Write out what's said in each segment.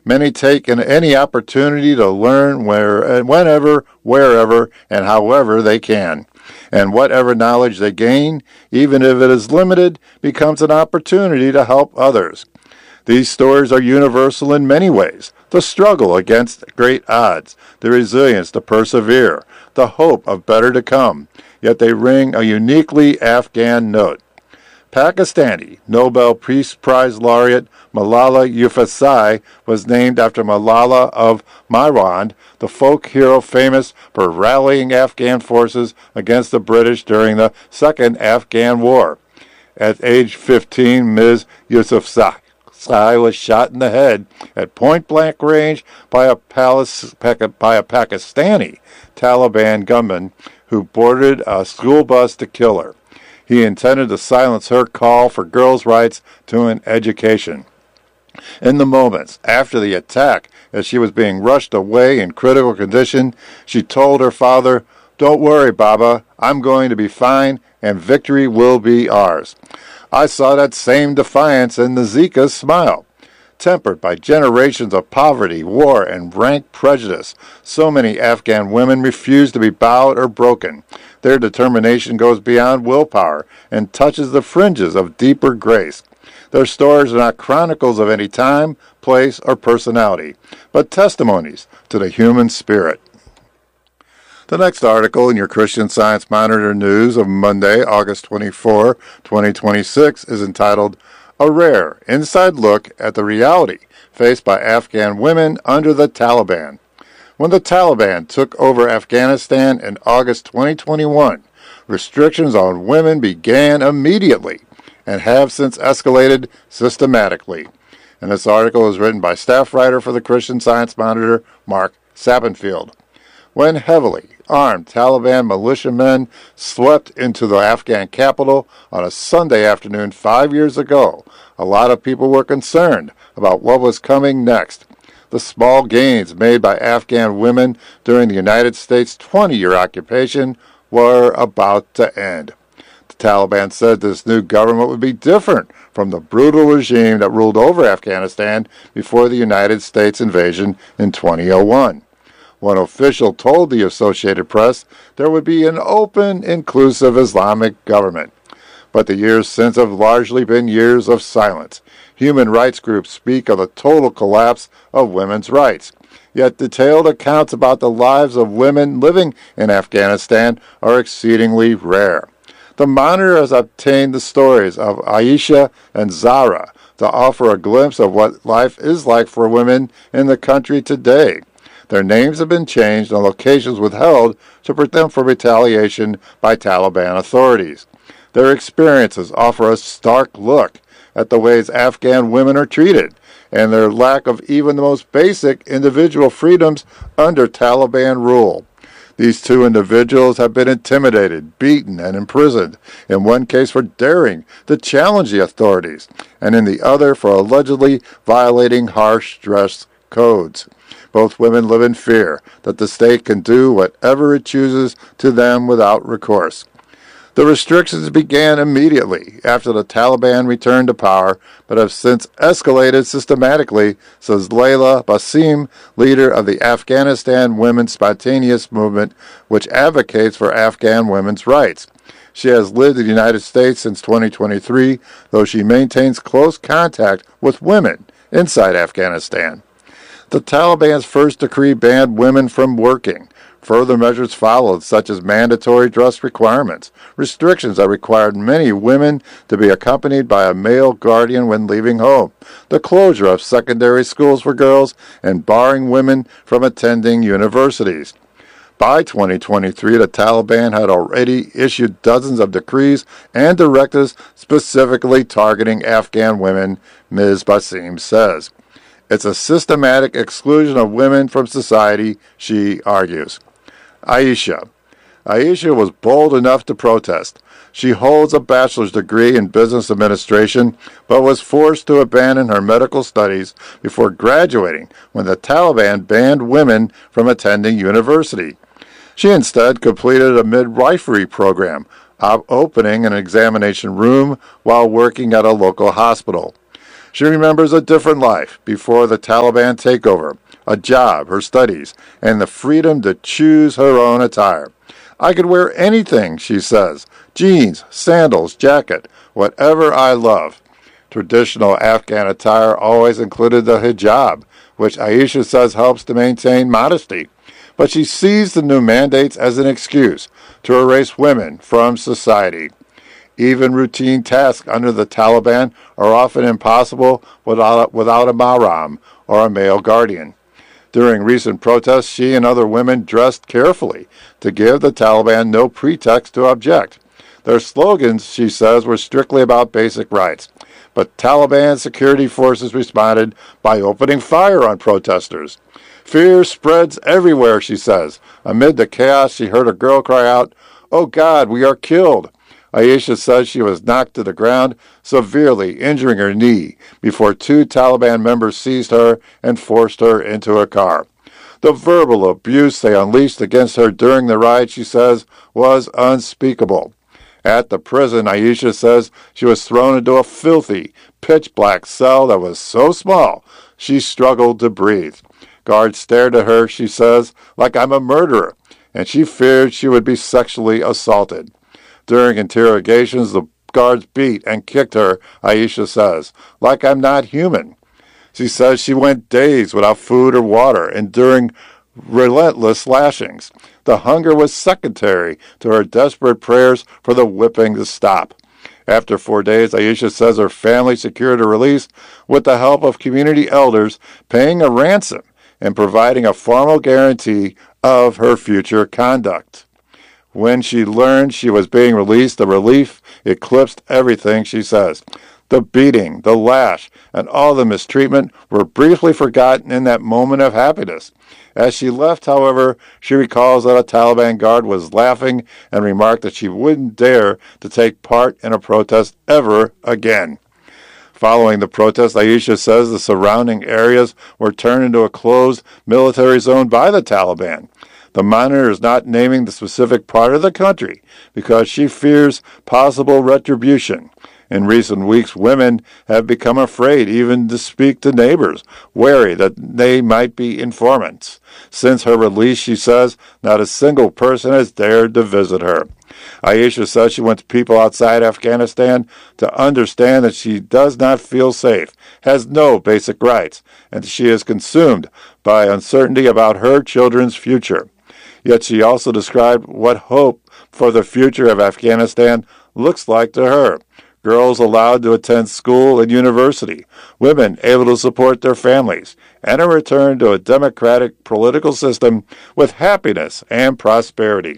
Many take any opportunity to learn whenever, wherever, and however they can. And whatever knowledge they gain, even if it is limited, becomes an opportunity to help others. These stories are universal in many ways. The struggle against great odds, the resilience to persevere, the hope of better to come, yet they ring a uniquely Afghan note. Pakistani Nobel Peace Prize laureate Malala Yousafzai was named after Malala of Maiwand, the folk hero famous for rallying Afghan forces against the British during the Second Afghan War. At age 15, Ms. Yousafzai was shot in the head at point-blank range by a Pakistani Taliban gunman who boarded a school bus to kill her. He intended to silence her call for girls' rights to an education. In the moments after the attack, as she was being rushed away in critical condition, she told her father, "Don't worry, Baba, I'm going to be fine, and victory will be ours." I saw that same defiance in Nazika's smile. Tempered by generations of poverty, war, and rank prejudice, so many Afghan women refuse to be bowed or broken. Their determination goes beyond willpower and touches the fringes of deeper grace. Their stories are not chronicles of any time, place, or personality, but testimonies to the human spirit. The next article in your Christian Science Monitor news of Monday, August 24, 2026, is entitled, "A Rare Inside Look at the Reality Faced by Afghan Women Under the Taliban." When the Taliban took over Afghanistan in August 2021, restrictions on women began immediately and have since escalated systematically. And this article is written by staff writer for the Christian Science Monitor, Mark Sappenfield. When heavily armed Taliban militiamen swept into the Afghan capital on a Sunday afternoon 5 years ago, a lot of people were concerned about what was coming next. The small gains made by Afghan women during the United States' 20-year occupation were about to end. The Taliban said this new government would be different from the brutal regime that ruled over Afghanistan before the United States invasion in 2001. One official told the Associated Press there would be an open, inclusive Islamic government. But the years since have largely been years of silence. Human rights groups speak of the total collapse of women's rights. Yet detailed accounts about the lives of women living in Afghanistan are exceedingly rare. The Monitor has obtained the stories of Aisha and Zara to offer a glimpse of what life is like for women in the country today. Their names have been changed and locations withheld to prevent them from retaliation by Taliban authorities. Their experiences offer a stark look at the ways Afghan women are treated and their lack of even the most basic individual freedoms under Taliban rule. These two individuals have been intimidated, beaten, and imprisoned, in one case for daring to challenge the authorities, and in the other for allegedly violating harsh dress codes. Both women live in fear that the state can do whatever it chooses to them without recourse. The restrictions began immediately after the Taliban returned to power, but have since escalated systematically, says Layla Basim, leader of the Afghanistan Women's Spontaneous Movement, which advocates for Afghan women's rights. She has lived in the United States since 2023, though she maintains close contact with women inside Afghanistan. The Taliban's first decree banned women from working. Further measures followed, such as mandatory dress requirements, restrictions that required many women to be accompanied by a male guardian when leaving home, the closure of secondary schools for girls, and barring women from attending universities. By 2023, the Taliban had already issued dozens of decrees and directives specifically targeting Afghan women, Ms. Basim says. It's a systematic exclusion of women from society, she argues. Aisha was bold enough to protest. She holds a bachelor's degree in business administration, but was forced to abandon her medical studies before graduating when the Taliban banned women from attending university. She instead completed a midwifery program, opening an examination room while working at a local hospital. She remembers a different life before the Taliban takeover, a job, her studies, and the freedom to choose her own attire. I could wear anything, she says, jeans, sandals, jacket, whatever I love. Traditional Afghan attire always included the hijab, which Aisha says helps to maintain modesty. But she sees the new mandates as an excuse to erase women from society. Even routine tasks under the Taliban are often impossible without a mahram or a male guardian. During recent protests, she and other women dressed carefully to give the Taliban no pretext to object. Their slogans, she says, were strictly about basic rights. But Taliban security forces responded by opening fire on protesters. Fear spreads everywhere, she says. Amid the chaos, she heard a girl cry out, "Oh God, we are killed." Aisha says she was knocked to the ground, severely injuring her knee, before two Taliban members seized her and forced her into a car. The verbal abuse they unleashed against her during the riot, she says, was unspeakable. At the prison, Aisha says she was thrown into a filthy, pitch-black cell that was so small she struggled to breathe. Guards stared at her, she says, like I'm a murderer, and she feared she would be sexually assaulted. During interrogations, the guards beat and kicked her, Aisha says, like I'm not human. She says she went days without food or water, enduring relentless lashings. The hunger was secondary to her desperate prayers for the whipping to stop. After 4 days, Aisha says her family secured her release with the help of community elders paying a ransom and providing a formal guarantee of her future conduct. When she learned she was being released, the relief eclipsed everything, she says. The beating, the lash, and all the mistreatment were briefly forgotten in that moment of happiness. As she left, however, she recalls that a Taliban guard was laughing and remarked that she wouldn't dare to take part in a protest ever again. Following the protest, Aisha says the surrounding areas were turned into a closed military zone by the Taliban. The monitor is not naming the specific part of the country because she fears possible retribution. In recent weeks, women have become afraid even to speak to neighbors, wary that they might be informants. Since her release, she says, not a single person has dared to visit her. Aisha says she wants people outside Afghanistan to understand that she does not feel safe, has no basic rights, and she is consumed by uncertainty about her children's future. Yet she also described what hope for the future of Afghanistan looks like to her. Girls allowed to attend school and university, women able to support their families, and a return to a democratic political system with happiness and prosperity.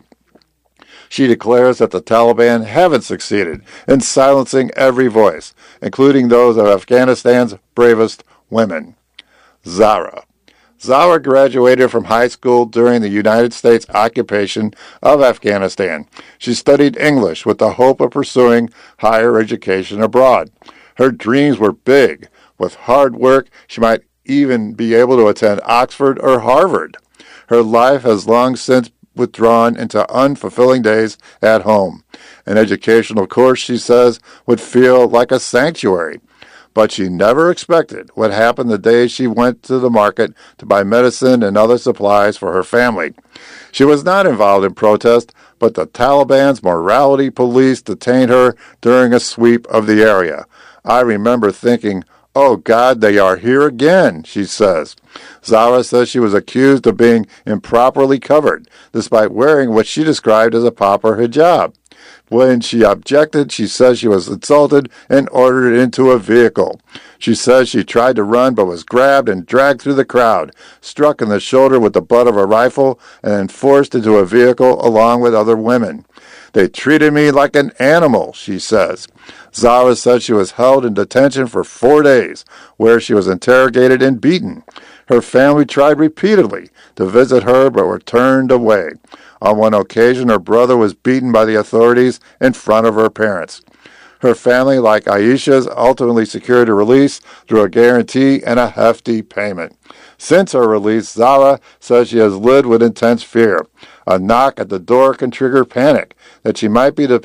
She declares that the Taliban haven't succeeded in silencing every voice, including those of Afghanistan's bravest women. Zara. Zara graduated from high school during the United States occupation of Afghanistan. She studied English with the hope of pursuing higher education abroad. Her dreams were big. With hard work, she might even be able to attend Oxford or Harvard. Her life has long since withdrawn into unfulfilling days at home. An educational course, she says, would feel like a sanctuary. But she never expected what happened the day she went to the market to buy medicine and other supplies for her family. She was not involved in protest, but the Taliban's morality police detained her during a sweep of the area. I remember thinking, "Oh God, they are here again," she says. Zara says she was accused of being improperly covered, despite wearing what she described as a proper hijab. When she objected, she says she was insulted and ordered into a vehicle. She says she tried to run but was grabbed and dragged through the crowd, struck in the shoulder with the butt of a rifle, and then forced into a vehicle along with other women. They treated me like an animal, she says. Zara said she was held in detention for 4 days, where she was interrogated and beaten. Her family tried repeatedly to visit her but were turned away. On one occasion, her brother was beaten by the authorities in front of her parents. Her family, like Aisha's, ultimately secured her release through a guarantee and a hefty payment. Since her release, Zara says she has lived with intense fear. A knock at the door can trigger panic that she might be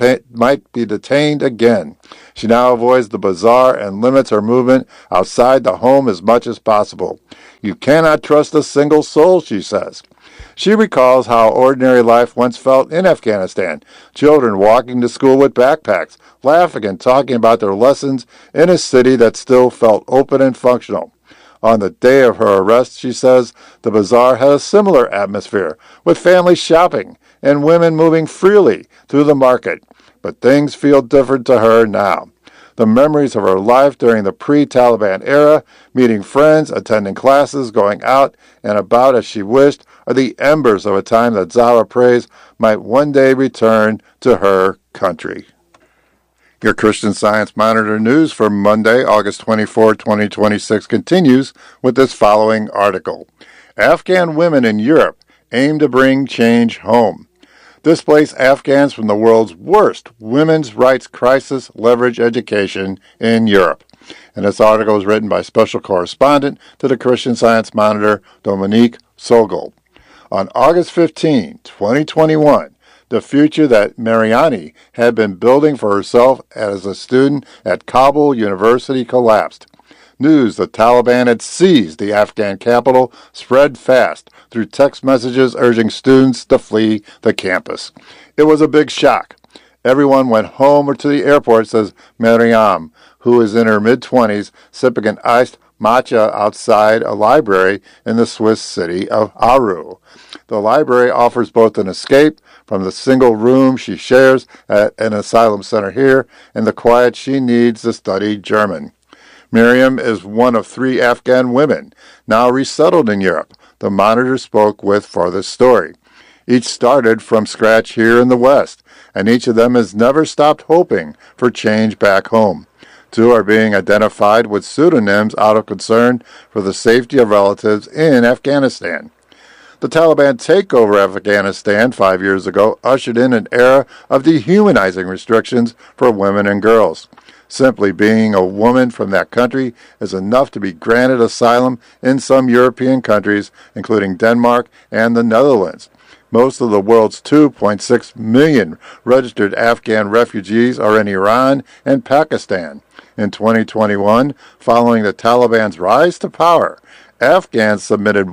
detained again. She now avoids the bazaar and limits her movement outside the home as much as possible. You cannot trust a single soul, she says. She recalls how ordinary life once felt in Afghanistan. Children walking to school with backpacks, laughing and talking about their lessons in a city that still felt open and functional. On the day of her arrest, she says, the bazaar had a similar atmosphere, with families shopping and women moving freely through the market. But things feel different to her now. The memories of her life during the pre-Taliban era, meeting friends, attending classes, going out and about as she wished, are the embers of a time that Zara prays might one day return to her country. Your Christian Science Monitor news for Monday, August 24, 2026 continues with this following article. Afghan women in Europe aim to bring change home. Displace Afghans from the world's worst women's rights crisis leverage education in Europe. And this article is written by special correspondent to the Christian Science Monitor, Dominique Sogol. On August 15, 2021, the future that Mariani had been building for herself as a student at Kabul University collapsed. News the Taliban had seized the Afghan capital spread fast through text messages urging students to flee the campus. It was a big shock. Everyone went home or to the airport, says Mariam, who is in her mid-20s, sipping an iced matcha outside a library in the Swiss city of Aru. The library offers both an escape from the single room she shares at an asylum center here and the quiet she needs to study German. Miriam is one of 3 Afghan women now resettled in Europe the Monitor spoke with for this story. Each started from scratch here in the West, and each of them has never stopped hoping for change back home. 2 are being identified with pseudonyms out of concern for the safety of relatives in Afghanistan. The Taliban takeover of Afghanistan 5 years ago ushered in an era of dehumanizing restrictions for women and girls. Simply being a woman from that country is enough to be granted asylum in some European countries, including Denmark and the Netherlands. Most of the world's 2.6 million registered Afghan refugees are in Iran and Pakistan. In 2021, following the Taliban's rise to power, Afghans submitted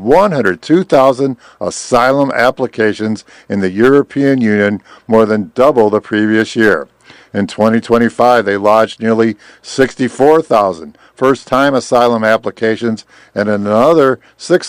102,000 asylum applications in the European Union, more than double the previous year. In 2025, they lodged nearly 64,000 first-time asylum applications and another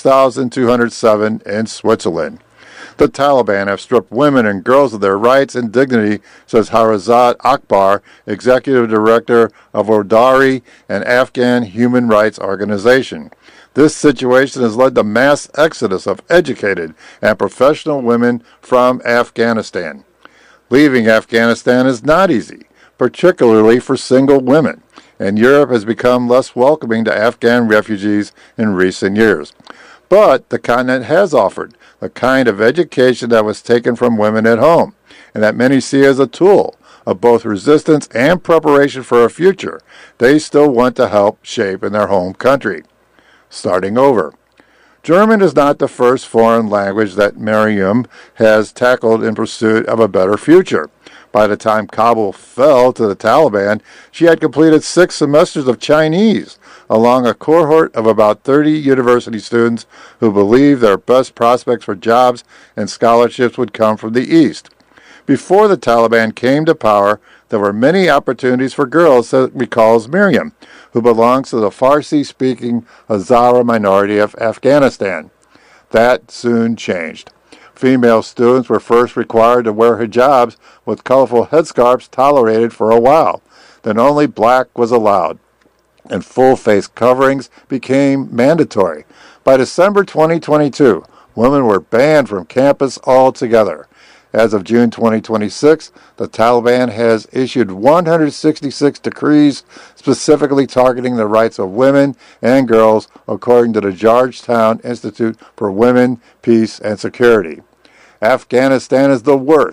6,207 in Switzerland. The Taliban have stripped women and girls of their rights and dignity, says Harazad Akbar, executive director of Odari, an Afghan human rights organization. This situation has led to mass exodus of educated and professional women from Afghanistan. Leaving Afghanistan is not easy, particularly for single women, and Europe has become less welcoming to Afghan refugees in recent years. But the continent has offered the kind of education that was taken from women at home, and that many see as a tool of both resistance and preparation for a future they still want to help shape in their home country. Starting over. German is not the first foreign language that Mariam has tackled in pursuit of a better future. By the time Kabul fell to the Taliban, she had completed 6 semesters of Chinese, along a cohort of about 30 university students who believed their best prospects for jobs and scholarships would come from the East. Before the Taliban came to power, there were many opportunities for girls, recalls Miriam, who belongs to the Farsi-speaking Hazara minority of Afghanistan. That soon changed. Female students were first required to wear hijabs with colorful headscarves tolerated for a while. Then only black was allowed, and full-face coverings became mandatory. By December 2022, women were banned from campus altogether. As of June 2026, the Taliban has issued 166 decrees specifically targeting the rights of women and girls, according to the Georgetown Institute for Women, Peace, and Security. Afghanistan is the worst,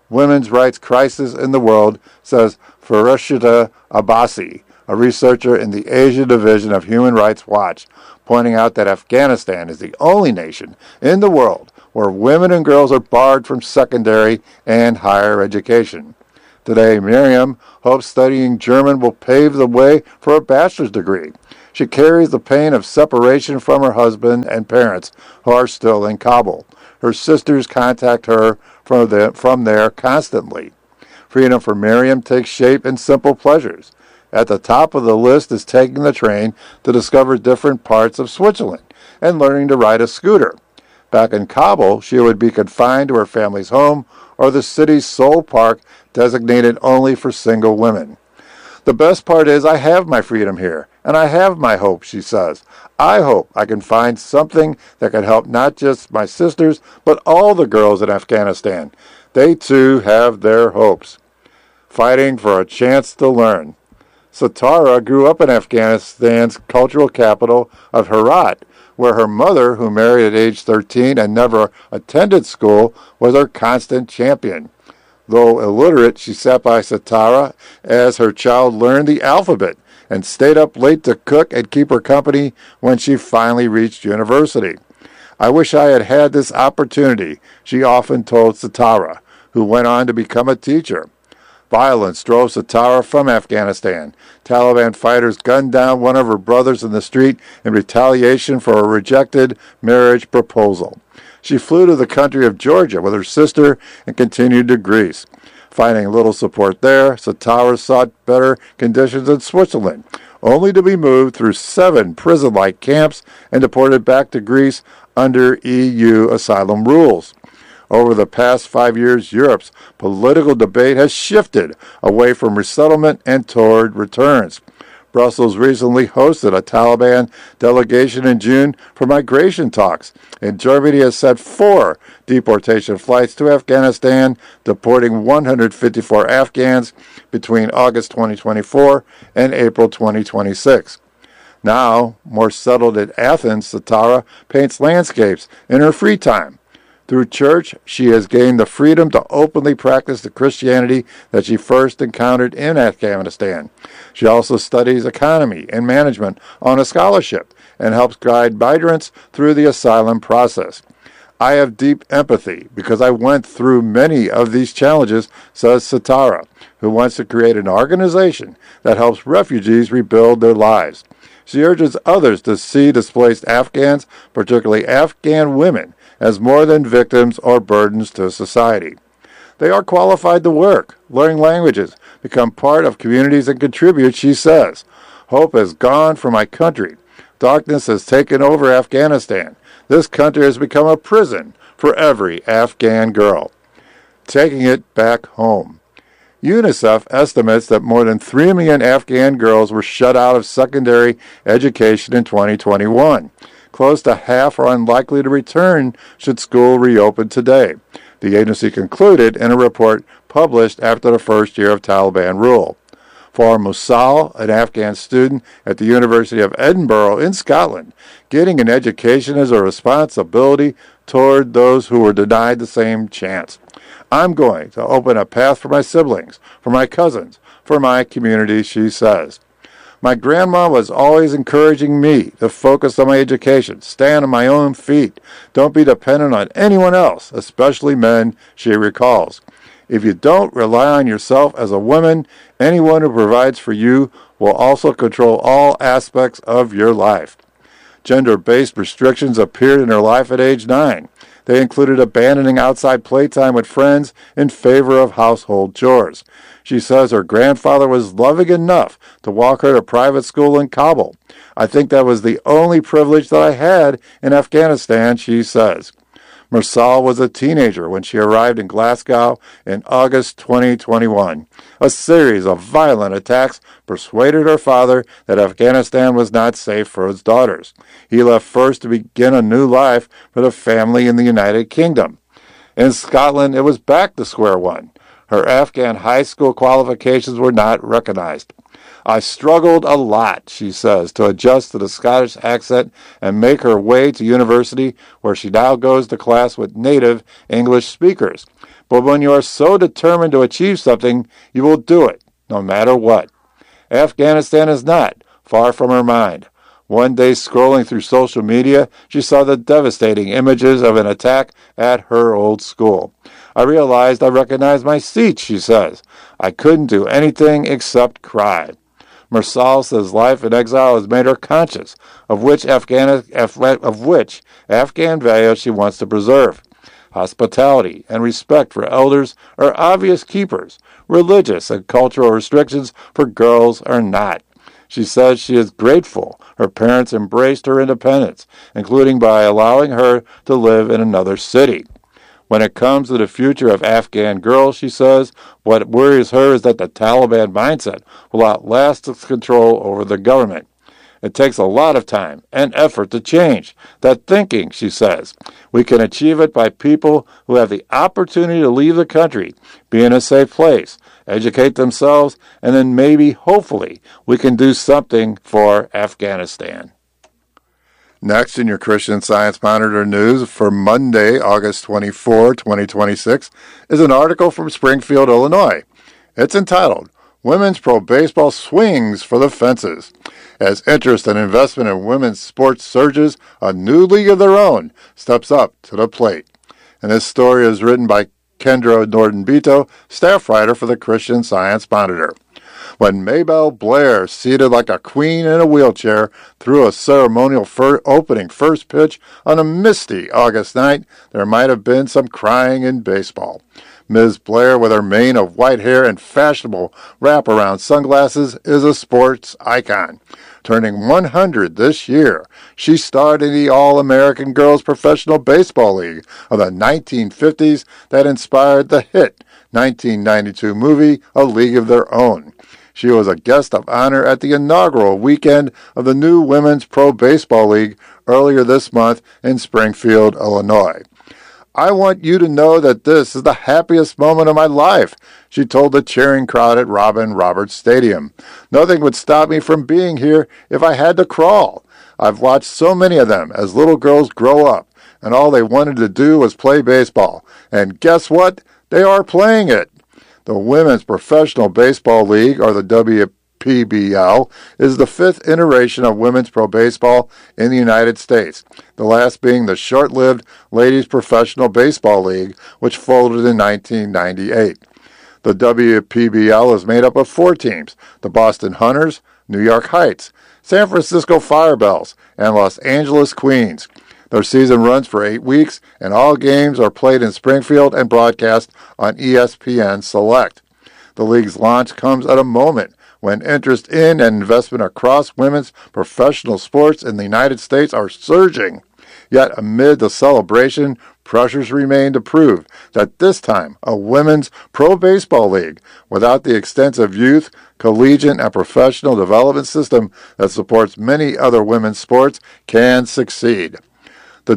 women's rights crisis in the world, says Farashita Abbasi, a researcher in the Asia Division of Human Rights Watch, pointing out that Afghanistan is the only nation in the world where women and girls are barred from secondary and higher education. Today, Miriam hopes studying German will pave the way for a bachelor's degree. She carries the pain of separation from her husband and parents, who are still in Kabul. Her sisters contact her from there constantly. Freedom for Miriam takes shape in simple pleasures. At the top of the list is taking the train to discover different parts of Switzerland and learning to ride a scooter. Back in Kabul, she would be confined to her family's home or the city's sole park designated only for single women. The best part is I have my freedom here, and I have my hope, she says. I hope I can find something that can help not just my sisters, but all the girls in Afghanistan. They too have their hopes. Fighting for a chance to learn. Satara grew up in Afghanistan's cultural capital of Herat, where her mother, who married at age 13 and never attended school, was her constant champion. Though illiterate, she sat by Satara as her child learned the alphabet and stayed up late to cook and keep her company when she finally reached university. I wish I had had this opportunity, she often told Satara, who went on to become a teacher. Violence drove Satara from Afghanistan. Taliban fighters gunned down one of her brothers in the street in retaliation for a rejected marriage proposal. She flew to the country of Georgia with her sister and continued to Greece. Finding little support there, Satara sought better conditions in Switzerland, only to be moved through 7 prison-like camps and deported back to Greece under EU asylum rules. Over the past 5 years, Europe's political debate has shifted away from resettlement and toward returns. Brussels recently hosted a Taliban delegation in June for migration talks, and Germany has set 4 deportation flights to Afghanistan, deporting 154 Afghans between August 2024 and April 2026. Now, more settled in Athens, Satara paints landscapes in her free time. Through church, she has gained the freedom to openly practice the Christianity that she first encountered in Afghanistan. She also studies economy and management on a scholarship and helps guide migrants through the asylum process. I have deep empathy because I went through many of these challenges, says Satara, who wants to create an organization that helps refugees rebuild their lives. She urges others to see displaced Afghans, particularly Afghan women, as more than victims or burdens to society. They are qualified to work, learn languages, become part of communities, and contribute, she says. Hope has gone from my country. Darkness has taken over Afghanistan. This country has become a prison for every Afghan girl. Taking it back home. UNICEF estimates that more than 3 million Afghan girls were shut out of secondary education in 2021. Close to half are unlikely to return should school reopen today, the agency concluded in a report published after the first year of Taliban rule. For Musal, an Afghan student at the University of Edinburgh in Scotland, getting an education is a responsibility toward those who were denied the same chance. I'm going to open a path for my siblings, for my cousins, for my community, she says. My grandma was always encouraging me to focus on my education, stand on my own feet, don't be dependent on anyone else, especially men, she recalls. If you don't rely on yourself as a woman, anyone who provides for you will also control all aspects of your life. Gender-based restrictions appeared in her life at age 9. They included abandoning outside playtime with friends in favor of household chores. She says her grandfather was loving enough to walk her to private school in Kabul. I think that was the only privilege that I had in Afghanistan, she says. Mursal was a teenager when she arrived in Glasgow in August 2021. A series of violent attacks persuaded her father that Afghanistan was not safe for his daughters. He left first to begin a new life with a family in the United Kingdom. In Scotland, it was back to square one. Her Afghan high school qualifications were not recognized. I struggled a lot, she says, to adjust to the Scottish accent and make her way to university, where she now goes to class with native English speakers. But when you are so determined to achieve something, you will do it, no matter what. Afghanistan is not far from her mind. One day, scrolling through social media, she saw the devastating images of an attack at her old school. I realized I recognized my seat, she says. I couldn't do anything except cry. Mursal says life in exile has made her conscious of which Afghan values she wants to preserve. Hospitality and respect for elders are obvious keepers. Religious and cultural restrictions for girls are not. She says she is grateful her parents embraced her independence, including by allowing her to live in another city. When it comes to the future of Afghan girls, she says, what worries her is that the Taliban mindset will outlast its control over the government. It takes a lot of time and effort to change that thinking, she says. We can achieve it by people who have the opportunity to leave the country, be in a safe place, educate themselves, and then maybe, hopefully, we can do something for Afghanistan. Next in your Christian Science Monitor news for Monday, August 24, 2026, is an article from Springfield, Illinois. It's entitled, Women's Pro Baseball Swings for the Fences. As interest and investment in women's sports surges, a new league of their own steps up to the plate. And this story is written by Kendra Norton-Bito, staff writer for the Christian Science Monitor. When Mabel Blair, seated like a queen in a wheelchair, threw a ceremonial opening first pitch on a misty August night, there might have been some crying in baseball. Ms. Blair, with her mane of white hair and fashionable wraparound sunglasses, is a sports icon. Turning 100 this year, she starred in the All-American Girls Professional Baseball League of the 1950s that inspired the hit 1992 movie A League of Their Own. She was a guest of honor at the inaugural weekend of the new Women's Pro Baseball League earlier this month in Springfield, Illinois. I want you to know that this is the happiest moment of my life, she told the cheering crowd at Robin Roberts Stadium. Nothing would stop me from being here if I had to crawl. I've watched so many of them as little girls grow up, and all they wanted to do was play baseball. And guess what? They are playing it. The Women's Professional Baseball League, or the WPBL, is the fifth iteration of women's pro baseball in the United States, the last being the short-lived Ladies Professional Baseball League, which folded in 1998. The WPBL is made up of 4 teams, the Boston Hunters, New York Heights, San Francisco Firebells, and Los Angeles Queens. Their season runs for 8 weeks, and all games are played in Springfield and broadcast on ESPN Select. The league's launch comes at a moment when interest in and investment across women's professional sports in the United States are surging. Yet amid the celebration, pressures remain to prove that this time a women's pro baseball league, without the extensive youth, collegiate, and professional development system that supports many other women's sports, can succeed. The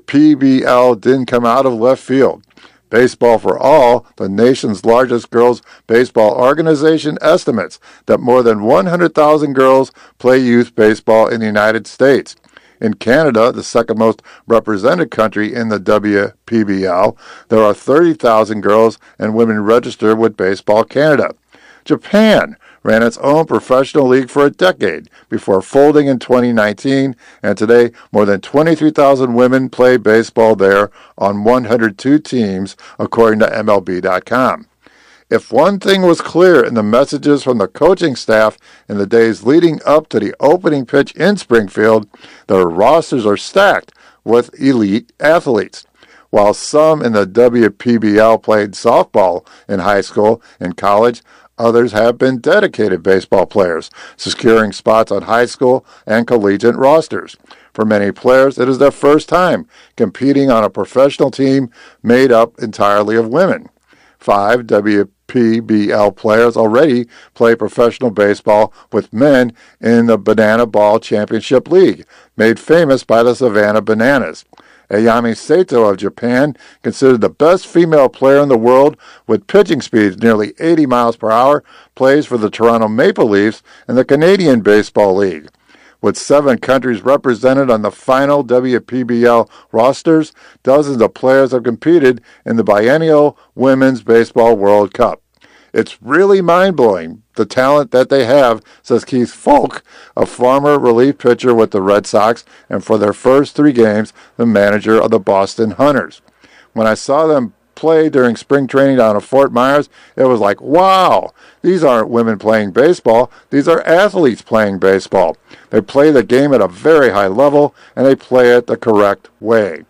WPBL didn't come out of left field. Baseball for All, the nation's largest girls' baseball organization, estimates that more than 100,000 girls play youth baseball in the United States. In Canada, the second most represented country in the WPBL, there are 30,000 girls and women registered with Baseball Canada. Japan ran its own professional league for a decade before folding in 2019, and today more than 23,000 women play baseball there on 102 teams, according to MLB.com. If one thing was clear in the messages from the coaching staff in the days leading up to the opening pitch in Springfield, the rosters are stacked with elite athletes. While some in the WPBL played softball in high school and college, others have been dedicated baseball players, securing spots on high school and collegiate rosters. For many players, it is their first time competing on a professional team made up entirely of women. 5 WPBL players already play professional baseball with men in the Banana Ball Championship League, made famous by the Savannah Bananas. Ayami Sato of Japan, considered the best female player in the world with pitching speeds nearly 80 miles per hour, plays for the Toronto Maple Leafs in the Canadian Baseball League. With 7 countries represented on the final WPBL rosters, dozens of players have competed in the biennial Women's Baseball World Cup. It's really mind-blowing, the talent that they have, says Keith Foulke, a former relief pitcher with the Red Sox, and for their first 3 games, the manager of the Boston Hunters. When I saw them play during spring training down at Fort Myers, it was like, wow, these aren't women playing baseball, these are athletes playing baseball. They play the game at a very high level, and they play it the correct way.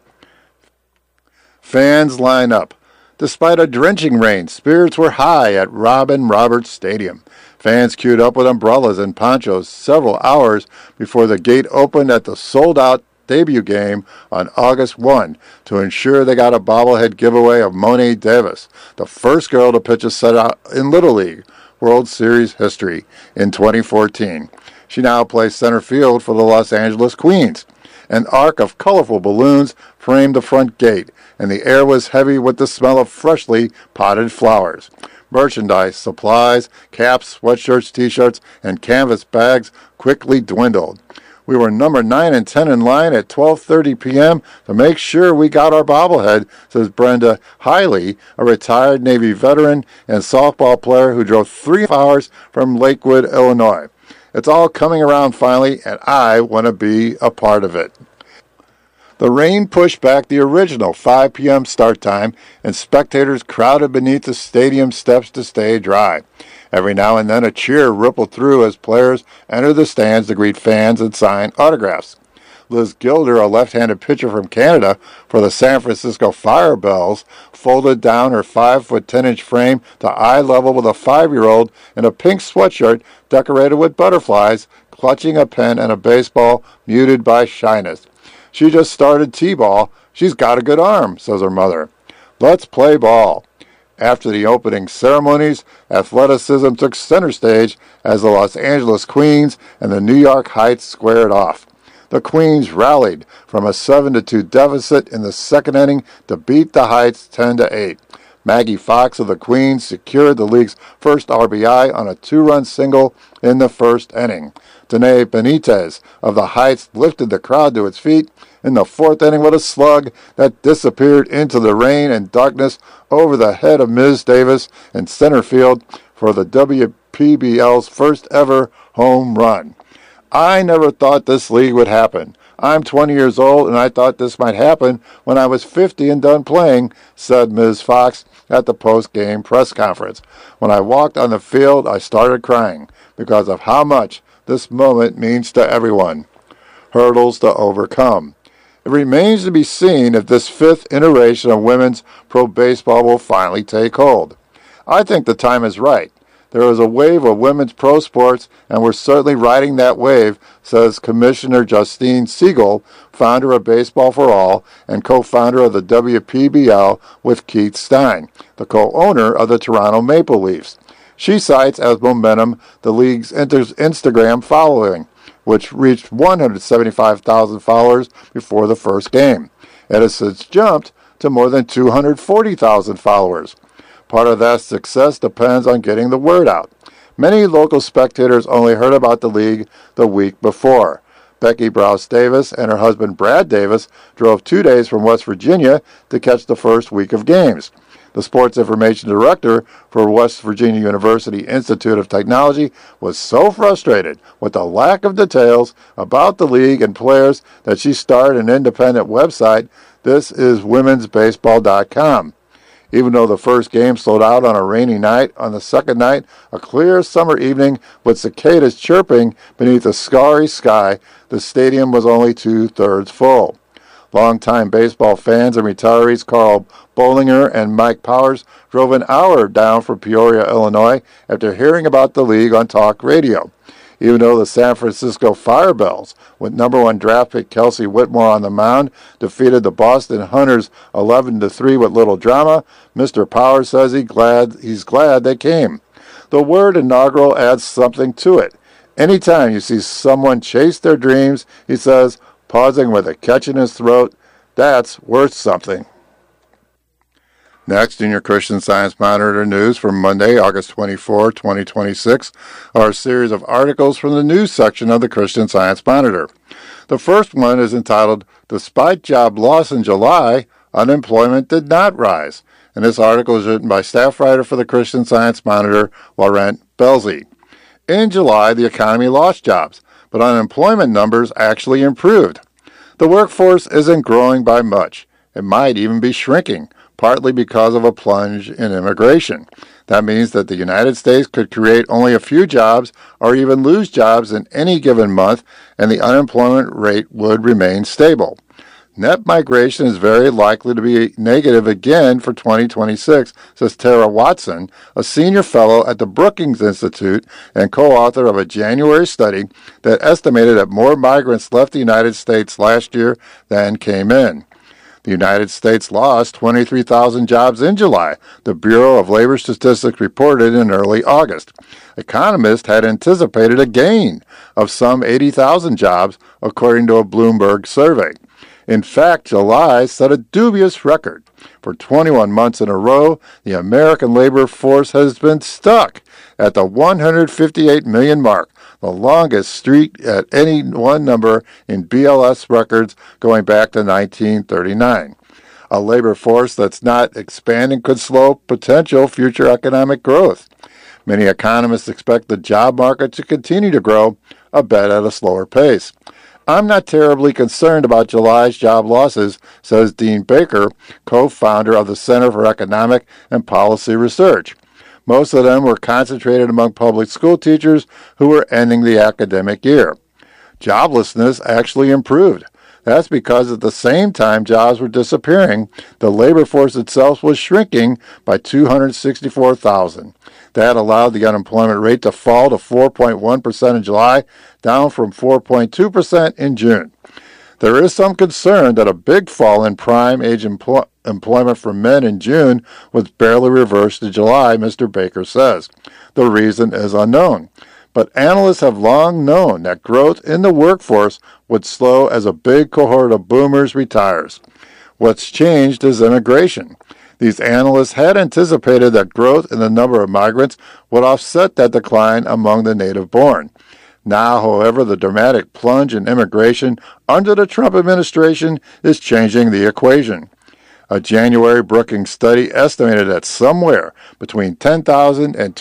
Fans line up. Despite a drenching rain, spirits were high at Robin Roberts Stadium. Fans queued up with umbrellas and ponchos several hours before the gate opened at the sold-out debut game on August 1 to ensure they got a bobblehead giveaway of Mo'ne Davis, the first girl to pitch a shutout in Little League World Series history in 2014. She now plays center field for the Los Angeles Queens. An arc of colorful balloons framed the front gate, and the air was heavy with the smell of freshly potted flowers. Merchandise, supplies, caps, sweatshirts, t-shirts, and canvas bags quickly dwindled. We were number 9 and 10 in line at 12:30 p.m. to make sure we got our bobblehead, says Brenda Hiley, a retired Navy veteran and softball player who drove 3 hours from Lakewood, Illinois. It's all coming around finally, and I want to be a part of it. The rain pushed back the original 5 p.m. start time, and spectators crowded beneath the stadium steps to stay dry. Every now and then a cheer rippled through as players entered the stands to greet fans and sign autographs. Liz Gilder, a left-handed pitcher from Canada for the San Francisco Firebells, folded down her 5-foot 10-inch frame to eye level with a 5-year-old in a pink sweatshirt decorated with butterflies, clutching a pen and a baseball, muted by shyness. She just started t-ball. She's got a good arm, says her mother. Let's play ball. After the opening ceremonies, athleticism took center stage as the Los Angeles Queens and the New York Heights squared off. The Queens rallied from a 7-2 deficit in the second inning to beat the Heights 10-8. Maggie Fox of the Queens secured the league's first RBI on a 2-run single in the first inning. Danae Benitez of the Heights lifted the crowd to its feet in the fourth inning with a slug that disappeared into the rain and darkness over the head of Ms. Davis in center field for the WPBL's first ever home run. I never thought this league would happen. I'm 20 years old, and I thought this might happen when I was 50 and done playing, said Ms. Fox at the post-game press conference. When I walked on the field, I started crying because of how much this moment means to everyone. Hurdles to overcome. It remains to be seen if this 5th iteration of women's pro baseball will finally take hold. I think the time is right. There is a wave of women's pro sports, and we're certainly riding that wave, says Commissioner Justine Siegel, founder of Baseball for All and co-founder of the WPBL with Keith Stein, the co-owner of the Toronto Maple Leafs. She cites as momentum the league's Instagram following, which reached 175,000 followers before the first game. It has since jumped to more than 240,000 followers. Part of that success depends on getting the word out. Many local spectators only heard about the league the week before. Becky Browse Davis and her husband Brad Davis drove 2 days from West Virginia to catch the first week of games. The sports information director for West Virginia University Institute of Technology was so frustrated with the lack of details about the league and players that she started an independent website. This is womensbaseball.com. Even though the first game sold out on a rainy night, on the second night, a clear summer evening with cicadas chirping beneath a starry sky, the stadium was only 2/3 full. Longtime baseball fans and retirees Carl Bollinger and Mike Powers drove an hour down from Peoria, Illinois, after hearing about the league on talk radio. Even though the San Francisco Firebells, with number 1 draft pick Kelsey Whitmore on the mound, defeated the Boston Hunters 11-3 with little drama, Mr. Powers says he's glad they came. The word inaugural adds something to it. Anytime you see someone chase their dreams, he says, pausing with a catch in his throat, That's worth something. Next, in your Christian Science Monitor news for Monday, August 24, 2026, are a series of articles from the news section of the Christian Science Monitor. The first one is entitled, "Despite Job Loss in July, Unemployment Did Not Rise." And this article is written by staff writer for the Christian Science Monitor, Laurent Belzy. In July, the economy lost jobs, but unemployment numbers actually improved. The workforce isn't growing by much. It might even be shrinking, partly because of a plunge in immigration. That means that the United States could create only a few jobs or even lose jobs in any given month, and the unemployment rate would remain stable. Net migration is very likely to be negative again for 2026, says Tara Watson, a senior fellow at the Brookings Institute and co-author of a January study that estimated that more migrants left the United States last year than came in. The United States lost 23,000 jobs in July, the Bureau of Labor Statistics reported in early August. Economists had anticipated a gain of some 80,000 jobs, according to a Bloomberg survey. In fact, July set a dubious record. For 21 months in a row, the American labor force has been stuck at the 158 million mark, the longest streak at any one number in BLS records going back to 1939. A labor force that's not expanding could slow potential future economic growth. Many economists expect the job market to continue to grow, a bit at a slower pace. "I'm not terribly concerned about July's job losses," says Dean Baker, co-founder of the Center for Economic and Policy Research. Most of them were concentrated among public school teachers who were ending the academic year. Joblessness actually improved. That's because at the same time jobs were disappearing, the labor force itself was shrinking by 264,000. That allowed the unemployment rate to fall to 4.1% in July, down from 4.2% in June. There is some concern that a big fall in prime age employment for men in June was barely reversed in July, Mr. Baker says. The reason is unknown. But analysts have long known that growth in the workforce would slow as a big cohort of boomers retires. What's changed is immigration. These analysts had anticipated that growth in the number of migrants would offset that decline among the native-born. Now, however, the dramatic plunge in immigration under the Trump administration is changing the equation. A January Brookings study estimated that somewhere between 10,000 and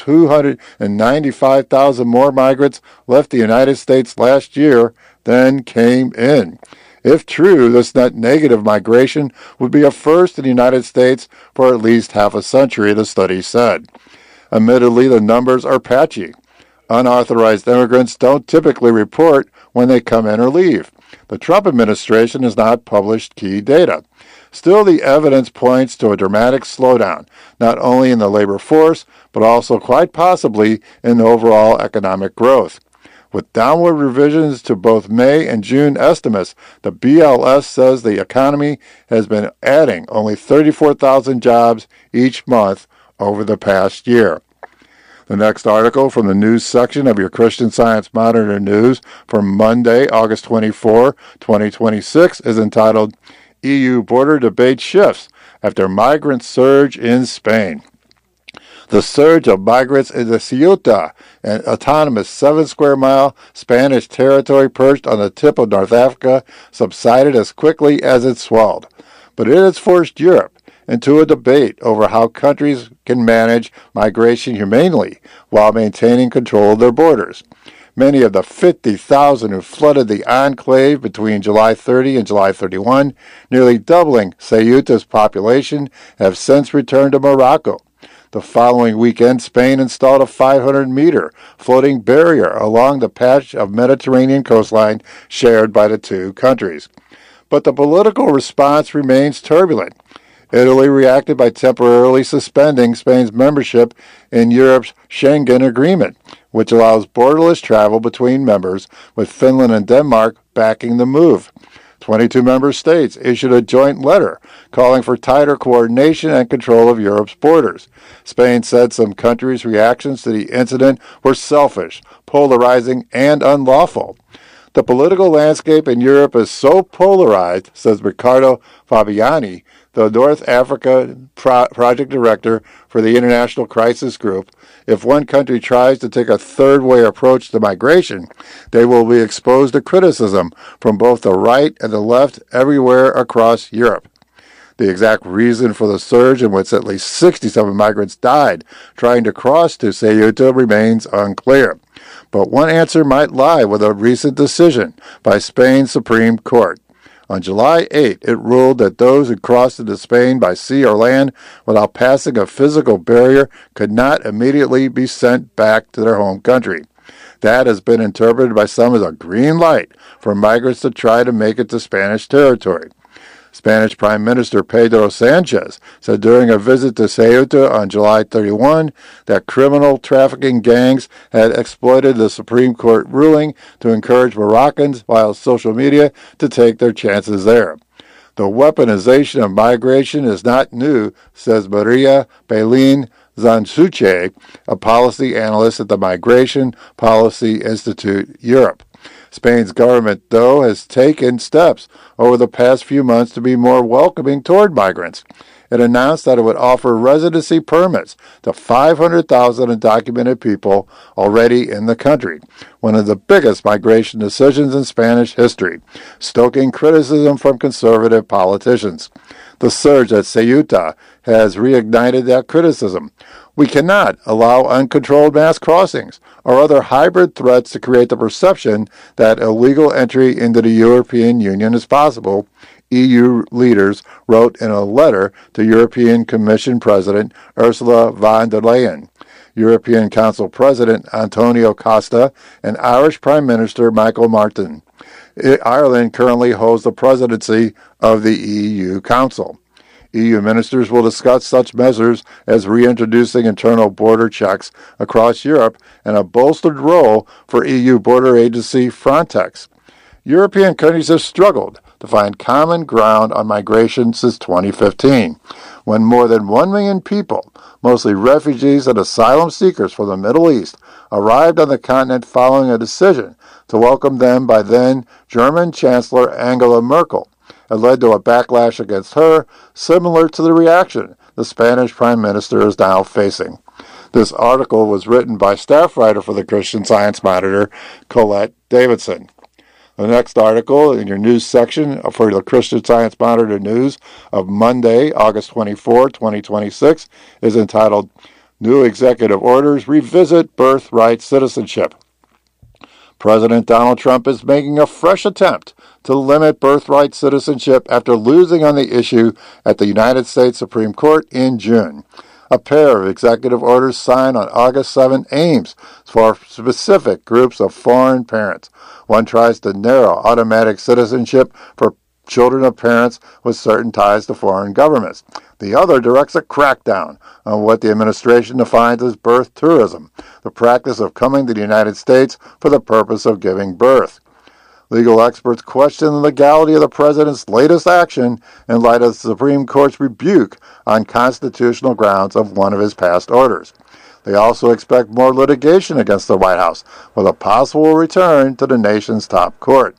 295,000 more migrants left the United States last year than came in. If true, this net negative migration would be a first in the United States for at least half a century, the study said. Admittedly, the numbers are patchy. Unauthorized immigrants don't typically report when they come in or leave. The Trump administration has not published key data. Still, the evidence points to a dramatic slowdown, not only in the labor force, but also quite possibly in overall economic growth. With downward revisions to both May and June estimates, the BLS says the economy has been adding only 34,000 jobs each month over the past year. The next article from the news section of your Christian Science Monitor news for Monday, August 24, 2026 is entitled, "EU Border Debate Shifts After Migrant Surge in Spain." The surge of migrants into Ceuta, an autonomous 7-square-mile Spanish territory perched on the tip of North Africa, subsided as quickly as it swelled. But it has forced Europe into a debate over how countries can manage migration humanely while maintaining control of their borders. Many of the 50,000 who flooded the enclave between July 30 and July 31, nearly doubling Ceuta's population, have since returned to Morocco. The following weekend, Spain installed a 500-meter floating barrier along the patch of Mediterranean coastline shared by the two countries. But the political response remains turbulent. Italy reacted by temporarily suspending Spain's membership in Europe's Schengen Agreement, which allows borderless travel between members, with Finland and Denmark backing the move. 22 member states issued a joint letter calling for tighter coordination and control of Europe's borders. Spain said some countries' reactions to the incident were selfish, polarizing, and unlawful. The political landscape in Europe is so polarized, says Riccardo Fabiani, the North Africa project director for the International Crisis Group. If one country tries to take a third-way approach to migration, they will be exposed to criticism from both the right and the left everywhere across Europe. The exact reason for the surge, in which at least 67 migrants died trying to cross to Ceuta, remains unclear. But one answer might lie with a recent decision by Spain's Supreme Court. On July 8, it ruled that those who crossed into Spain by sea or land without passing a physical barrier could not immediately be sent back to their home country. That has been interpreted by some as a green light for migrants to try to make it to Spanish territory. Spanish Prime Minister Pedro Sanchez said during a visit to Ceuta on July 31 that criminal trafficking gangs had exploited the Supreme Court ruling to encourage Moroccans via social media to take their chances there. The weaponization of migration is not new, says Maria Belén Zansuche, a policy analyst at the Migration Policy Institute Europe. Spain's government, though, has taken steps over the past few months to be more welcoming toward migrants. It announced that it would offer residency permits to 500,000 undocumented people already in the country, one of the biggest migration decisions in Spanish history, stoking criticism from conservative politicians. The surge at Ceuta has reignited that criticism. We cannot allow uncontrolled mass crossings or other hybrid threats to create the perception that illegal entry into the European Union is possible, EU leaders wrote in a letter to European Commission President Ursula von der Leyen, European Council President Antonio Costa, and Irish Prime Minister Michael Martin. Ireland currently holds the presidency of the EU Council. EU ministers will discuss such measures as reintroducing internal border checks across Europe and a bolstered role for EU border agency Frontex. European countries have struggled to find common ground on migration since 2015, when more than 1 million people, mostly refugees and asylum seekers from the Middle East, arrived on the continent following a decision to welcome them by then German Chancellor Angela Merkel. It led to a backlash against her, similar to the reaction the Spanish Prime Minister is now facing. This article was written by staff writer for the Christian Science Monitor, Colette Davidson. The next article in your news section for the Christian Science Monitor News of Monday, August 24, 2026, is entitled, New Executive Orders Revisit Birthright Citizenship. President Donald Trump is making a fresh attempt to limit birthright citizenship after losing on the issue at the United States Supreme Court in June. A pair of executive orders signed on August 7 aims for specific groups of foreign parents. One tries to narrow automatic citizenship for children of parents with certain ties to foreign governments. The other directs a crackdown on what the administration defines as birth tourism, the practice of coming to the United States for the purpose of giving birth. Legal experts question the legality of the president's latest action in light of the Supreme Court's rebuke on constitutional grounds of one of his past orders. They also expect more litigation against the White House, with a possible return to the nation's top court.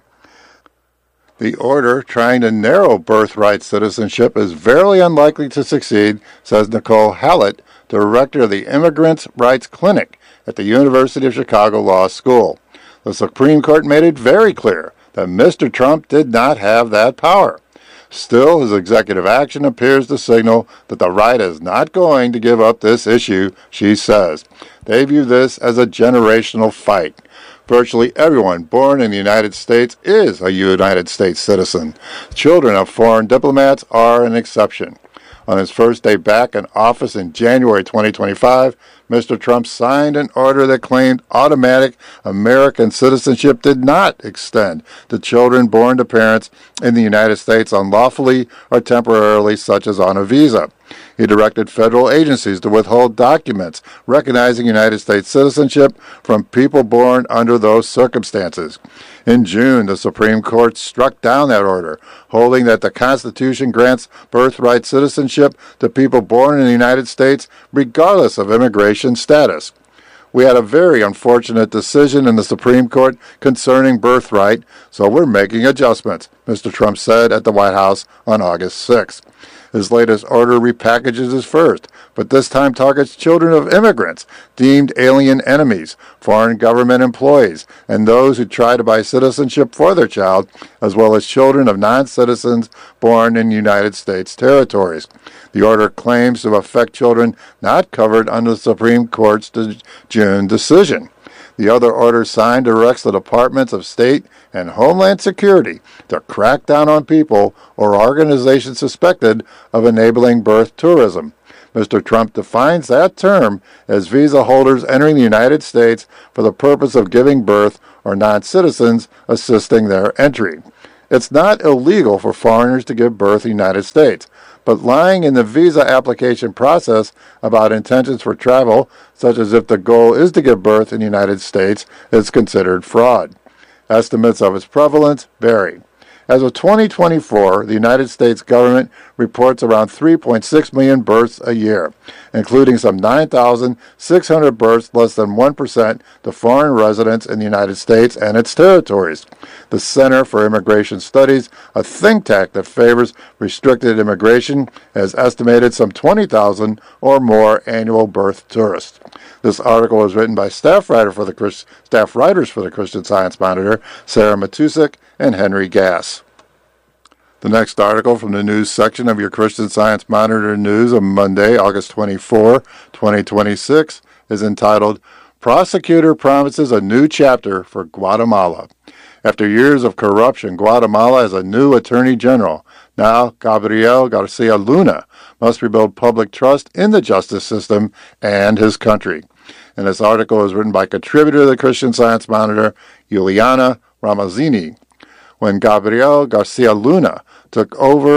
The order trying to narrow birthright citizenship is very unlikely to succeed, says Nicole Hallett, director of the Immigrants' Rights Clinic at the University of Chicago Law School. The Supreme Court made it very clear that Mr. Trump did not have that power. Still, his executive action appears to signal that the right is not going to give up this issue, she says. They view this as a generational fight. Virtually everyone born in the United States is a United States citizen. Children of foreign diplomats are an exception. On his first day back in office in January 2025, Mr. Trump signed an order that claimed automatic American citizenship did not extend to children born to parents in the United States unlawfully or temporarily, such as on a visa. He directed federal agencies to withhold documents recognizing United States citizenship from people born under those circumstances. In June, the Supreme Court struck down that order, holding that the Constitution grants birthright citizenship to people born in the United States regardless of immigration status. We had a very unfortunate decision in the Supreme Court concerning birthright, so we're making adjustments, Mr. Trump said at the White House on August 6th. His latest order repackages his first, but this time targets children of immigrants, deemed alien enemies, foreign government employees, and those who try to buy citizenship for their child, as well as children of non-citizens born in United States territories. The order claims to affect children not covered under the Supreme Court's June decision. The other order signed directs the Departments of State and Homeland Security to crack down on people or organizations suspected of enabling birth tourism. Mr. Trump defines that term as visa holders entering the United States for the purpose of giving birth or non-citizens assisting their entry. It's not illegal for foreigners to give birth in the United States, but lying in the visa application process about intentions for travel, such as if the goal is to give birth in the United States, is considered fraud. Estimates of its prevalence vary. As of 2024, the United States government reports around 3.6 million births a year, including some 9,600 births, less than 1%, to foreign residents in the United States and its territories. The Center for Immigration Studies, a think tank that favors restricted immigration, has estimated some 20,000 or more annual birth tourists. This article was written by staff writers for the Christian Science Monitor, Sarah Matusik and Henry Gass. The next article from the news section of your Christian Science Monitor News of Monday, August 24, 2026, is entitled, Prosecutor Promises a New Chapter for Guatemala. After years of corruption, Guatemala has a new Attorney General. Now, Gabriel Garcia Luna must rebuild public trust in the justice system and his country. And this article is written by contributor to the Christian Science Monitor, Juliana Ramazzini. When Gabriel Garcia Luna took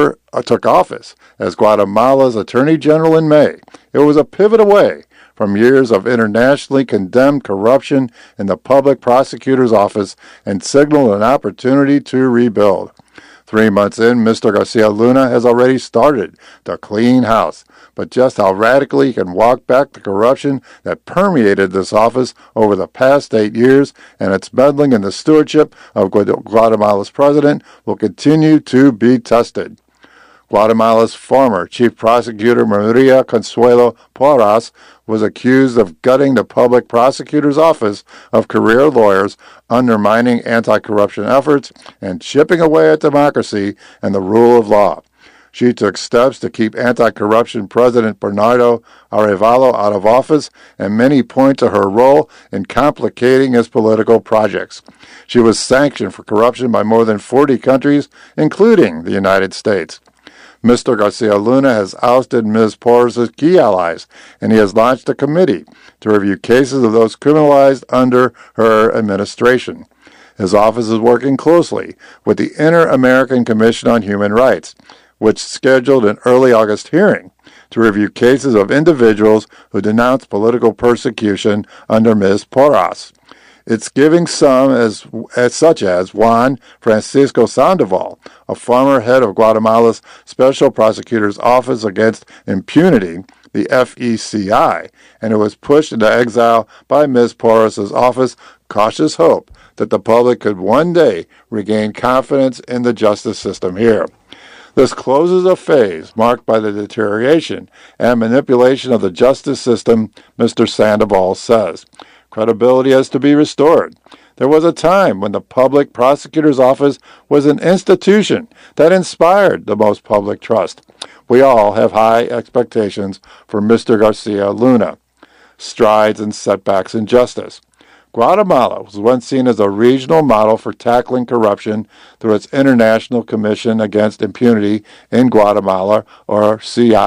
office as Guatemala's Attorney General in May, it was a pivot away from years of internationally condemned corruption in the public prosecutor's office and signaled an opportunity to rebuild. 3 months in, Mr. Garcia Luna has already started to clean house, but just how radically he can walk back the corruption that permeated this office over the past 8 years and its meddling in the stewardship of Guatemala's president will continue to be tested. Guatemala's former chief prosecutor, Maria Consuelo Porras, was accused of gutting the public prosecutor's office of career lawyers, undermining anti-corruption efforts, and chipping away at democracy and the rule of law. She took steps to keep anti-corruption President Bernardo Arevalo out of office, and many point to her role in complicating his political projects. She was sanctioned for corruption by more than 40 countries, including the United States. Mr. Garcia Luna has ousted Ms. Porras' key allies, and he has launched a committee to review cases of those criminalized under her administration. His office is working closely with the Inter-American Commission on Human Rights, which scheduled an early August hearing to review cases of individuals who denounced political persecution under Ms. Porras. It's giving some, such as Juan Francisco Sandoval, a former head of Guatemala's Special Prosecutor's Office Against Impunity, the FECI, and who was pushed into exile by Ms. Porras' office, cautious hope that the public could one day regain confidence in the justice system here. This closes a phase marked by the deterioration and manipulation of the justice system, Mr. Sandoval says. Credibility has to be restored. There was a time when the public prosecutor's office was an institution that inspired the most public trust. We all have high expectations for Mr. Garcia Luna. Strides and setbacks in justice. Guatemala was once seen as a regional model for tackling corruption through its International Commission Against Impunity in Guatemala, or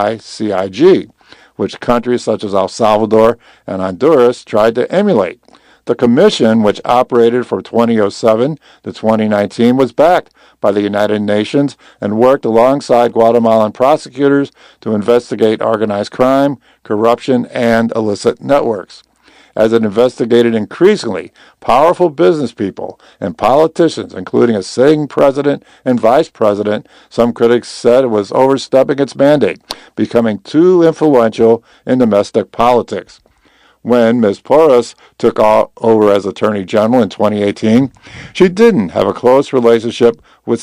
CICIG, which countries such as El Salvador and Honduras tried to emulate. The commission, which operated from 2007 to 2019, was backed by the United Nations and worked alongside Guatemalan prosecutors to investigate organized crime, corruption, and illicit networks. As it investigated increasingly powerful business people and politicians, including a sitting president and vice president, some critics said it was overstepping its mandate, becoming too influential in domestic politics. When Ms. Porras took over as Attorney General in 2018, she didn't have a close relationship with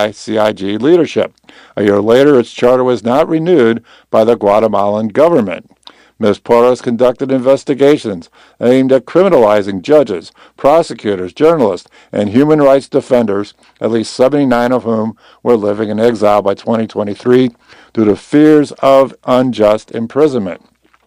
CIG leadership. A year later, its charter was not renewed by the Guatemalan government. Ms. Porras conducted investigations aimed at criminalizing judges, prosecutors, journalists, and human rights defenders, at least 79 of whom were living in exile by 2023 due to fears of unjust imprisonment.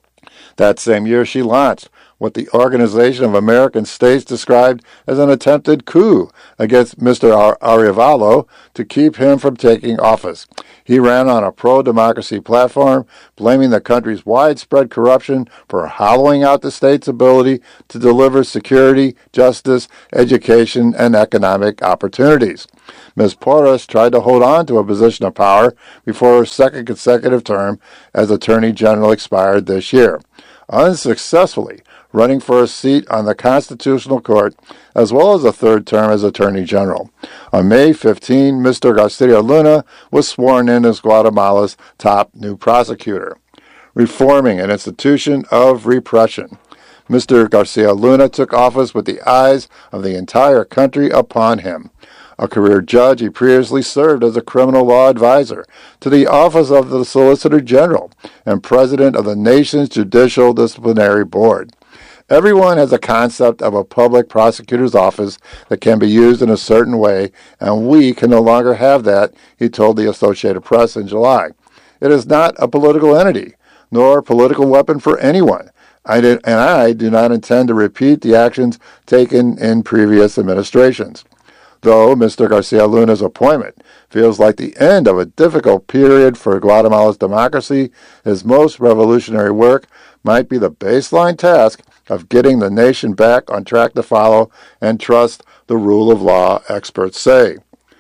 That same year, she launched what the Organization of American States described as an attempted coup against Mr. Arevalo to keep him from taking office. He ran on a pro-democracy platform, blaming the country's widespread corruption for hollowing out the state's ability to deliver security, justice, education, and economic opportunities. Ms. Porras tried to hold on to a position of power before her second consecutive term as Attorney General expired this year, unsuccessfully running for a seat on the Constitutional Court, as well as a third term as Attorney General. On May 15, Mr. Garcia Luna was sworn in as Guatemala's top new prosecutor. Reforming an institution of repression. Mr. Garcia Luna took office with the eyes of the entire country upon him. A career judge, he previously served as a criminal law advisor to the Office of the Solicitor General and president of the nation's Judicial Disciplinary Board. Everyone has a concept of a public prosecutor's office that can be used in a certain way, and we can no longer have that, he told the Associated Press in July. It is not a political entity, nor a political weapon for anyone. I do not intend to repeat the actions taken in previous administrations. Though Mr. Garcia Luna's appointment feels like the end of a difficult period for Guatemala's democracy, his most revolutionary work might be the baseline task of getting the nation back on track to follow and trust the rule of law, experts say.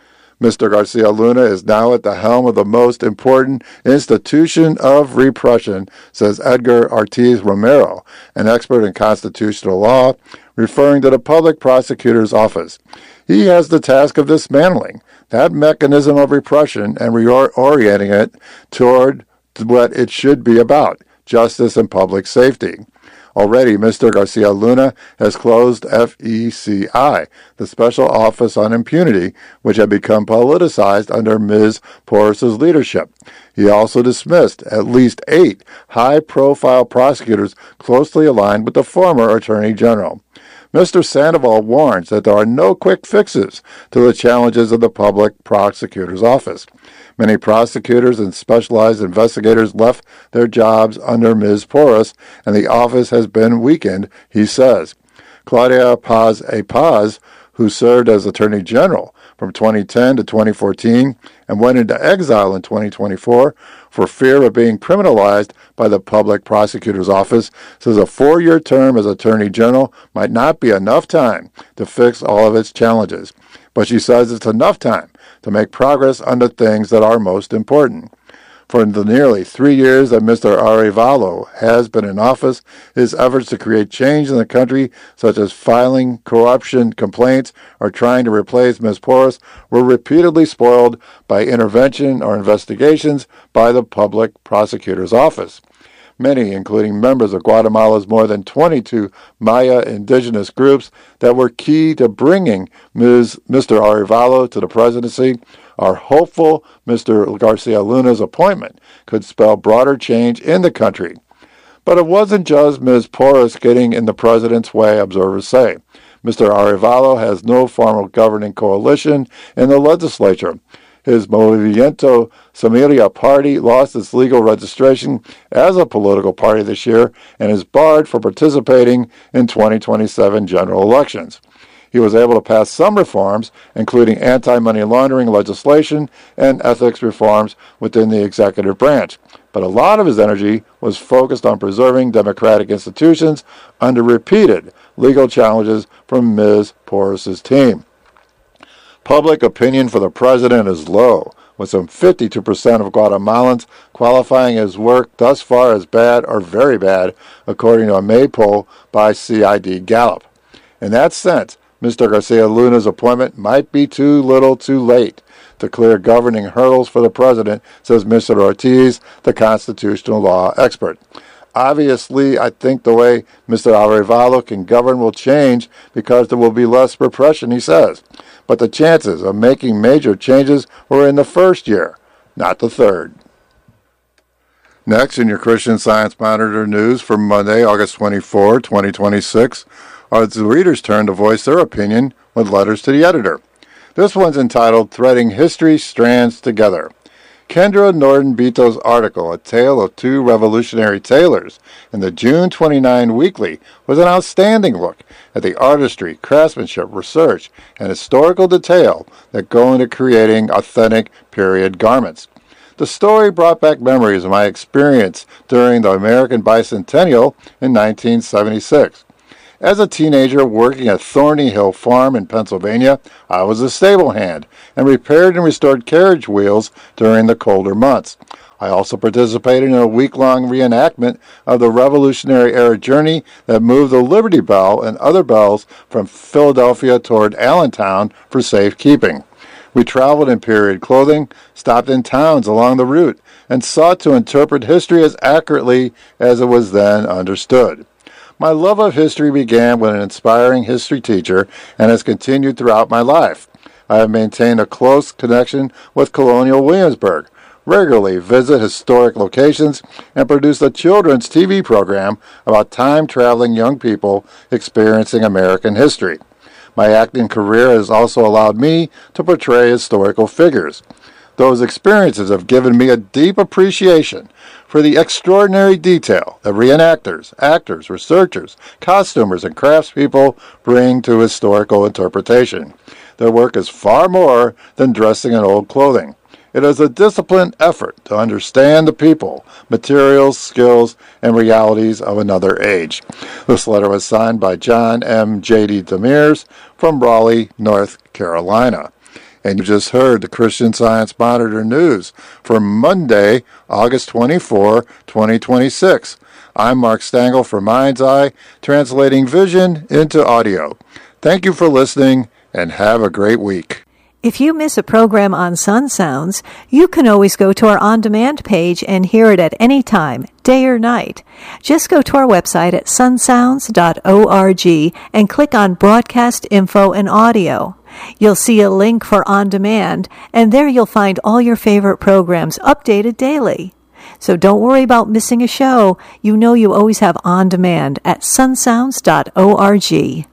Mr. Garcia Luna is now at the helm of the most important institution of repression, says Edgar Ortiz Romero, an expert in constitutional law, referring to the public prosecutor's office. He has the task of dismantling that mechanism of repression and reorienting it toward what it should be about, justice and public safety. Already, Mr. Garcia Luna has closed FECI, the Special Office on Impunity, which had become politicized under Ms. Porras' leadership. He also dismissed at least 8 high-profile prosecutors closely aligned with the former Attorney General. Mr. Sandoval warns that there are no quick fixes to the challenges of the public prosecutor's office. Many prosecutors and specialized investigators left their jobs under Ms. Porras, and the office has been weakened, he says. Claudia Paz, who served as Attorney General from 2010 to 2014 and went into exile in 2024 for fear of being criminalized by the public prosecutor's office, says a 4-year term as Attorney General might not be enough time to fix all of its challenges. But she says it's enough time to make progress on the things that are most important. For the nearly 3 years that Mr. Arevalo has been in office, his efforts to create change in the country, such as filing corruption complaints or trying to replace Ms. Porras, were repeatedly spoiled by intervention or investigations by the public prosecutor's office. Many, including members of Guatemala's more than 22 Maya indigenous groups that were key to bringing Mr. Arevalo to the presidency, are hopeful Mr. Garcia Luna's appointment could spell broader change in the country. But it wasn't just Ms. Porras getting in the president's way, observers say. Mr. Arevalo has no formal governing coalition in the legislature. His Movimiento Semilla party lost its legal registration as a political party this year and is barred from participating in 2027 general elections. He was able to pass some reforms, including anti-money laundering legislation and ethics reforms within the executive branch. But a lot of his energy was focused on preserving democratic institutions under repeated legal challenges from Ms. Porras' team. Public opinion for the president is low, with some 52% of Guatemalans qualifying his work thus far as bad or very bad, according to a May poll by CID Gallup. In that sense, Mr. Garcia Luna's appointment might be too little too late to clear governing hurdles for the president, says Mr. Ortiz, the constitutional law expert. Obviously, I think the way Mr. Arevalo can govern will change because there will be less repression, he says. But the chances of making major changes were in the first year, not the third. Next, in your Christian Science Monitor news for Monday, August 24, 2026, as the readers turn to voice their opinion with letters to the editor. This one's entitled Threading History Strands Together. Kendra Norton-Bito's article, A Tale of Two Revolutionary Tailors, in the June 29 Weekly, was an outstanding look at the artistry, craftsmanship, research, and historical detail that go into creating authentic period garments. The story brought back memories of my experience during the American Bicentennial in 1976. As a teenager working at Thorny Hill Farm in Pennsylvania, I was a stable hand and repaired and restored carriage wheels during the colder months. I also participated in a week-long reenactment of the Revolutionary-era journey that moved the Liberty Bell and other bells from Philadelphia toward Allentown for safekeeping. We traveled in period clothing, stopped in towns along the route, and sought to interpret history as accurately as it was then understood. My love of history began with an inspiring history teacher and has continued throughout my life. I have maintained a close connection with Colonial Williamsburg, regularly visit historic locations, and produce a children's TV program about time-traveling young people experiencing American history. My acting career has also allowed me to portray historical figures. Those experiences have given me a deep appreciation for the extraordinary detail that reenactors, actors, researchers, costumers, and craftspeople bring to historical interpretation. Their work is far more than dressing in old clothing. It is a disciplined effort to understand the people, materials, skills, and realities of another age. This letter was signed by John M. J.D. Demers from Raleigh, North Carolina. And you just heard the Christian Science Monitor news for Monday, August 24, 2026. I'm Mark Stangl for Mind's Eye, translating vision into audio. Thank you for listening, and have a great week. If you miss a program on Sun Sounds, you can always go to our on-demand page and hear it at any time, day or night. Just go to our website at sunsounds.org and click on Broadcast Info and Audio. You'll see a link for On Demand, and there you'll find all your favorite programs updated daily. So don't worry about missing a show. You know you always have On Demand at sunsounds.org.